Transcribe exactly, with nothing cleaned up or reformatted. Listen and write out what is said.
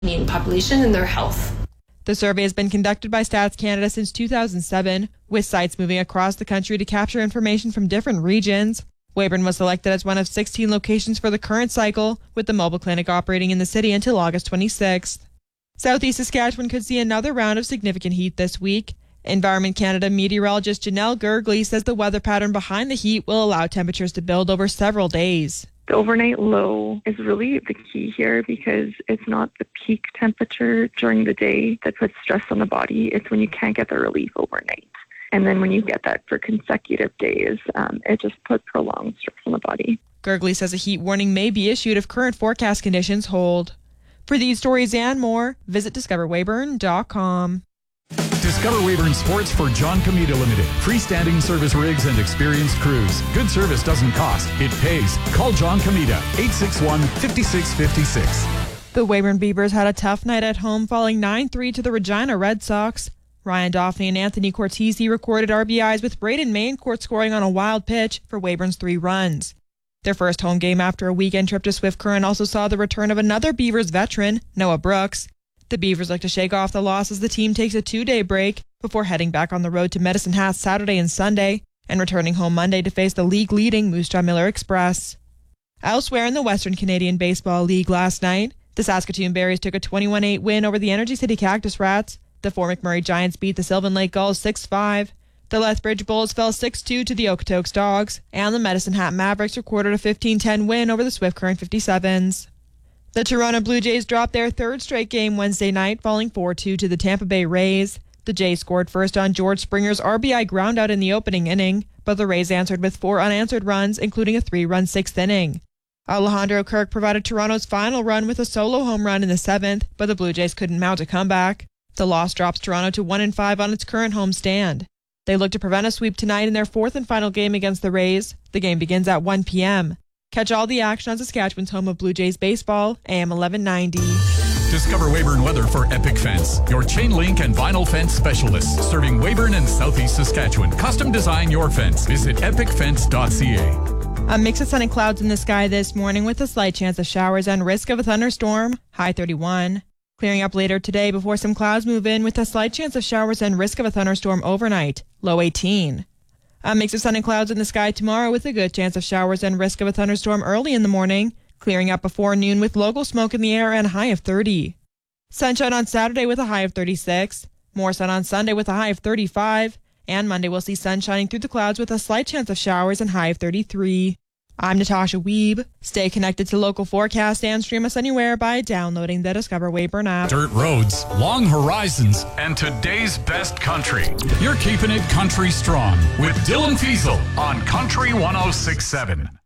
Canadian population and their health. The survey has been conducted by Stats Canada since two thousand seven, with sites moving across the country to capture information from different regions. Weyburn was selected as one of sixteen locations for the current cycle, with the mobile clinic operating in the city until August twenty-sixth. Southeast Saskatchewan could see another round of significant heat this week. Environment Canada meteorologist Janelle Gergley says the weather pattern behind the heat will allow temperatures to build over several days. The overnight low is really the key here because it's not the peak temperature during the day that puts stress on the body. It's when you can't get the relief overnight. And then when you get that for consecutive days, um, it just puts prolonged stress on the body. Gergley says a heat warning may be issued if current forecast conditions hold. For these stories and more, visit discover weyburn dot com. Discover Weyburn Sports for John Comita Limited. Freestanding service rigs and experienced crews. Good service doesn't cost, it pays. Call John Comita, eight six one, five six five six. The Weyburn Beavers had a tough night at home, falling nine three to the Regina Red Sox. Ryan Daphne and Anthony Cortese recorded R B Is with Braden Maincourt scoring on a wild pitch for Weyburn's three runs. Their first home game after a weekend trip to Swift Current also saw the return of another Beavers veteran, Noah Brooks. The Beavers look to shake off the loss as the team takes a two-day break before heading back on the road to Medicine Hat Saturday and Sunday and returning home Monday to face the league-leading Moose Jaw Miller Express. Elsewhere in the Western Canadian Baseball League last night, the Saskatoon Berries took a twenty-one eight win over the Energy City Cactus Rats. The Fort McMurray Giants beat the Sylvan Lake Gulls six five. The Lethbridge Bulls fell six two to the Okotoks Dogs, and the Medicine Hat Mavericks recorded a fifteen ten win over the Swift Current fifty-sevens. The Toronto Blue Jays dropped their third straight game Wednesday night, falling four two to the Tampa Bay Rays. The Jays scored first on George Springer's R B I groundout in the opening inning, but the Rays answered with four unanswered runs, including a three-run sixth inning. Alejandro Kirk provided Toronto's final run with a solo home run in the seventh, but the Blue Jays couldn't mount a comeback. The loss drops Toronto to one and five on its current home stand. They look to prevent a sweep tonight in their fourth and final game against the Rays. The game begins at one p.m. Catch all the action on Saskatchewan's home of Blue Jays baseball, A M eleven ninety. Discover Weyburn Weather for Epic Fence, your chain link and vinyl fence specialist, serving Weyburn and Southeast Saskatchewan. Custom design your fence. Visit epic fence dot c a. A mix of sun and clouds in the sky this morning with a slight chance of showers and risk of a thunderstorm, high thirty-one. Clearing up later today before some clouds move in with a slight chance of showers and risk of a thunderstorm overnight, low eighteen. A mix of sun and clouds in the sky tomorrow with a good chance of showers and risk of a thunderstorm early in the morning, clearing up before noon with local smoke in the air and a high of thirty. Sunshine on Saturday with a high of thirty-six, more sun on Sunday with a high of thirty-five, and Monday we'll see sun shining through the clouds with a slight chance of showers and high of thirty-three. I'm Natasha Weeb. Stay connected to local forecast and stream us anywhere by downloading the Discover Weyburn app. Dirt roads, long horizons, and today's best country. You're keeping it country strong with Dylan Fiesel on Country one oh six point seven.